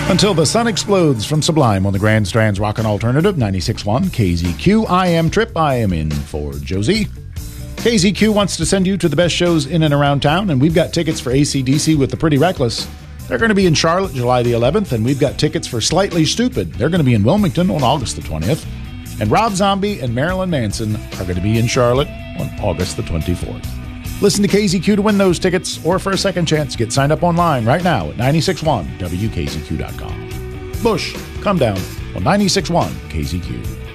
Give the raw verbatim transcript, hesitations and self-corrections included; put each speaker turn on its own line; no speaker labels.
Until the sun explodes from Sublime on the Grand Strand's Rockin' Alternative, ninety-six point one K Z Q. I am Trip. I am in for Josie. K Z Q wants to send you to the best shows in and around town, and we've got tickets for A C D C with the Pretty Reckless. They're going to be in Charlotte July the eleventh, and we've got tickets for Slightly Stupid. They're going to be in Wilmington on August the twentieth. And Rob Zombie and Marilyn Manson are going to be in Charlotte on August the twenty-fourth. Listen to K Z Q to win those tickets, or for a second chance, get signed up online right now at ninety-six point one W K Z Q dot com. Bush, come down on ninety-six point one K Z Q.